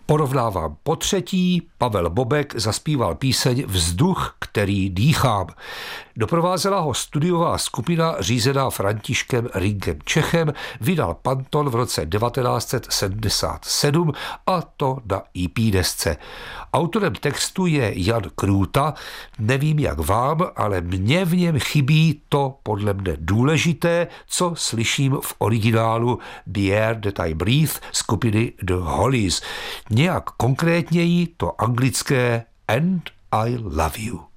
Porovnávám po třetí, Pavel Bobek zaspíval píseň Vzduch, který dýchám. Doprovázela ho studiová skupina řízená Františkem Rinkem Čechem, vydal Panton v roce 1977 a to na EP desce. Autorem textu je Jan Krůta, nevím jak vám, ale mně v něm chybí to podle mne důležité, co slyším v originálu The Air That I Breathe skupiny The Hollies. Nějak konkrétněji to anglické And I Love You.